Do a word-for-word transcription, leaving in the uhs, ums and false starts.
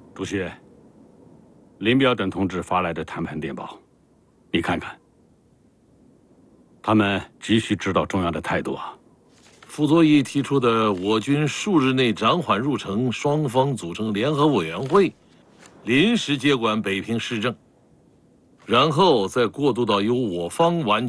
主席，林彪等同志发来的谈判电报，你看看，他们急需知道中央的态度啊。 傅作义提出的我军数日内暂缓入城，双方组成联合委员会，临时接管北平市政，然后再过渡到由我方完。